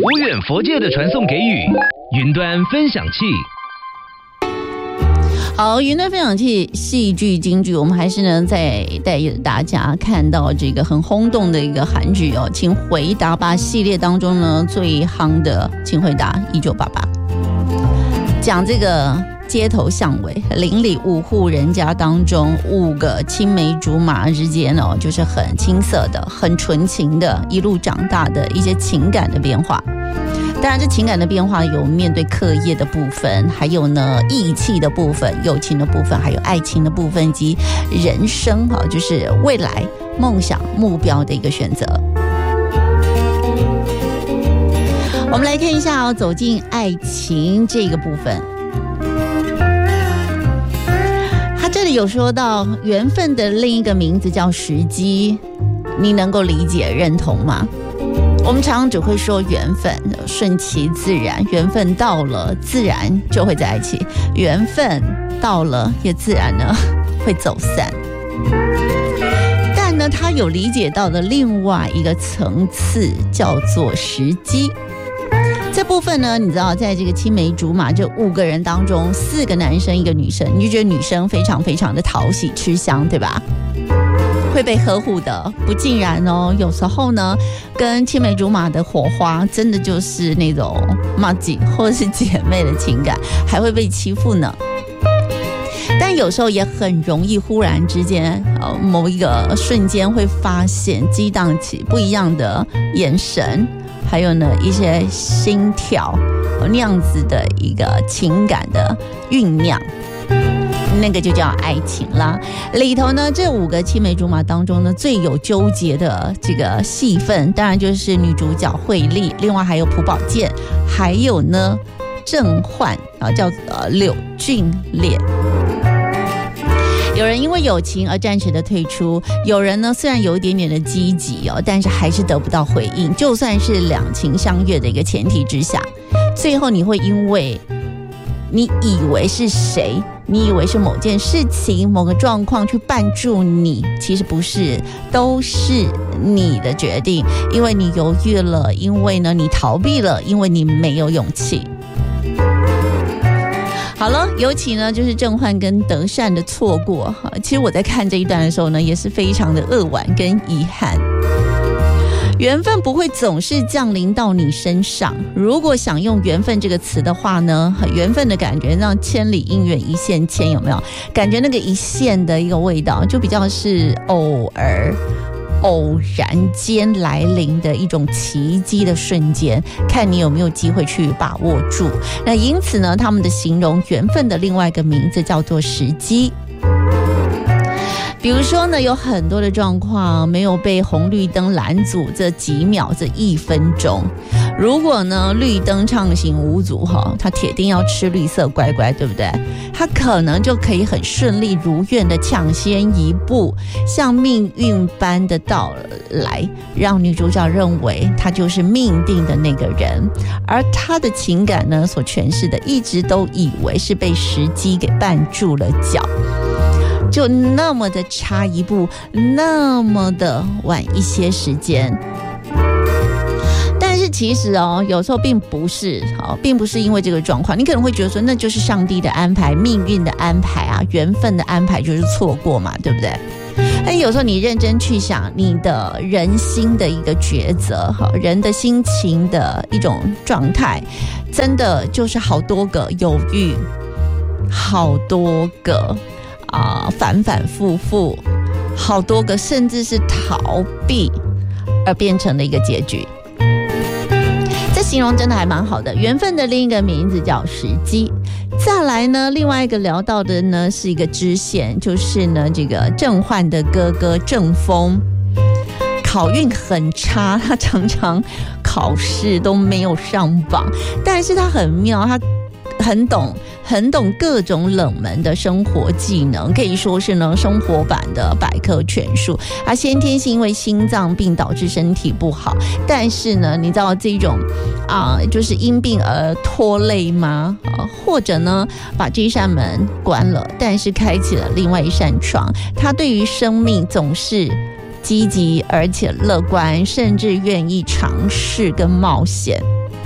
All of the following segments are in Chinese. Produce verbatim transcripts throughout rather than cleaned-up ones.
无远佛界的传送给予，云端分享器。 好，云端分享器戏剧金句，我们还是呢在带大家看到这个很轰动的一个韩剧哦，请回答吧系列当中呢最夯的请回答一九八八，讲这个街头巷尾邻里五户人家当中五个青梅竹马之间哦，就是很青涩的很纯情的一路长大的一些情感的变化。当然这情感的变化有面对课业的部分，还有呢义气的部分，友情的部分，还有爱情的部分，以及人生哈，就是未来梦想目标的一个选择。我们来看一下哦，走进爱情这个部分，他这里有说到缘分的另一个名字叫时机，你能够理解认同吗？我们常常只会说缘分顺其自然，缘分到了自然就会在一起，缘分到了也自然呢会走散。但呢他有理解到的另外一个层次叫做时机。这部分呢，你知道在这个青梅竹马这五个人当中，四个男生一个女生，你就觉得女生非常非常的讨喜吃香，对吧？会被呵护的，不尽然哦。有时候呢，跟青梅竹马的火花，真的就是那种麻吉或者是姐妹的情感，还会被欺负呢。但有时候也很容易，忽然之间，呃，某一个瞬间会发现激荡起不一样的眼神，还有呢一些心跳，那样子的一个情感的酝酿。那个就叫爱情啦。里头呢，这五个青梅竹马当中呢，最有纠结的这个戏份，当然就是女主角惠利，另外还有朴宝剑，还有呢郑焕啊，叫呃柳俊烈。有人因为友情而暂时的退出，有人呢虽然有一点点的积极哦，但是还是得不到回应。就算是两情相悦的一个前提之下，最后你会因为你以为是谁，你以为是某件事情某个状况去绊住你，其实不是，都是你的决定，因为你犹豫了，因为呢你逃避了，因为你没有勇气。好了，尤其呢就是郑焕跟德善的错过，其实我在看这一段的时候呢，也是非常的扼腕跟遗憾。缘分不会总是降临到你身上，如果想用缘分这个词的话呢，缘分的感觉让千里姻缘一线牵，有没有感觉那个一线的一个味道，就比较是偶尔偶然间来临的一种奇迹的瞬间，看你有没有机会去把握住。那因此呢，他们的形容缘分的另外一个名字叫做时机。比如说呢，有很多的状况没有被红绿灯拦阻，这几秒这一分钟，如果呢绿灯畅行无阻哈，他铁定要吃绿色乖乖，对不对？他可能就可以很顺利如愿的抢先一步，像命运般的到来，让女主角认为他就是命定的那个人，而他的情感呢所诠释的，一直都以为是被时机给绊住了脚。就那么的差一步，那么的晚一些时间。但是其实哦，有时候并不是好，并不是因为这个状况，你可能会觉得说那就是上帝的安排，命运的安排啊，缘分的安排就是错过嘛，对不对？但有时候你认真去想，你的人心的一个抉择，人的心情的一种状态，真的就是好多个犹豫，好多个啊、呃，反反复复，好多个甚至是逃避，而变成了一个结局。这形容真的还蛮好的。缘分的另一个名字叫时机。再来呢，另外一个聊到的呢是一个支线，就是呢这个郑焕的哥哥郑峰，考运很差，他常常考试都没有上榜，但是他很妙，他很懂很懂各种冷门的生活技能，可以说是呢生活版的百科全书。他先天是因为心脏病导致身体不好，但是呢你知道这种啊、呃，就是因病而拖累吗、呃、或者呢把这扇门关了，但是开启了另外一扇窗。他对于生命总是积极而且乐观，甚至愿意尝试跟冒险。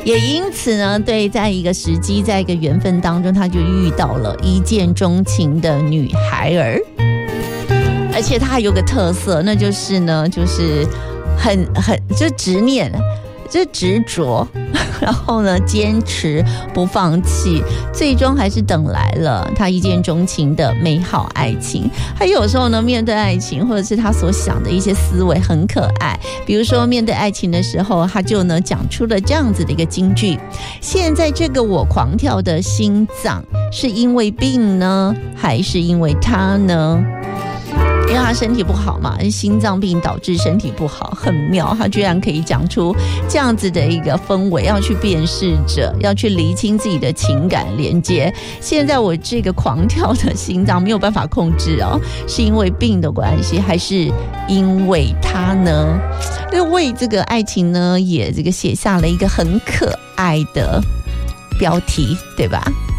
也因此呢，对，在一个时机，在一个缘分当中，他就遇到了一见钟情的女孩儿，而且他还有个特色，那就是呢，就是很很就执念，就执着，然后呢，坚持不放弃，最终还是等来了他一见钟情的美好爱情。他有时候呢，面对爱情，或者是他所想的一些思维很可爱。比如说，面对爱情的时候，他就呢讲出了这样子的一个金句：现在这个我狂跳的心脏，是因为病呢，还是因为他呢？因为他身体不好嘛，心脏病导致身体不好，很妙，他居然可以讲出这样子的一个氛围，要去辨识着，要去厘清自己的情感连接。现在我这个狂跳的心脏没有办法控制哦，是因为病的关系，还是因为他呢？为这个爱情呢，也这个写下了一个很可爱的标题，对吧？